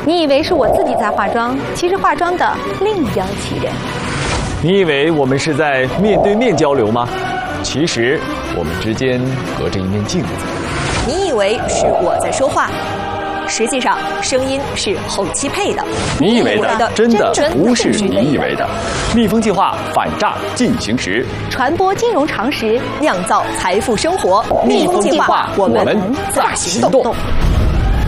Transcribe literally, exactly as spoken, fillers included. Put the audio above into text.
你以为是我自己在化妆，其实化妆的另一邀其人。 你以为我们是在面对面交流吗？其实我们之间隔着一面镜子。 你以为是我在说话，实际上声音是后期配的。 你以为的真的不是你以为的。蜜蜂计划反诈进行时， 传播金融常识， 酿造财富生活。蜜蜂计划，我们在行动。